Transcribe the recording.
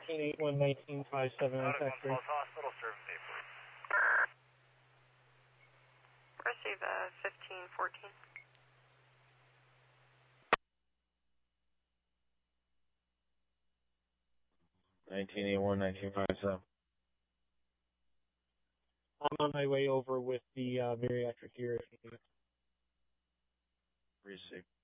1981-1957 in Texas. Hospital, service A, please. Receive 1514. 1981-1957. I'm on my way over with the bariatric here if you need it. Receive.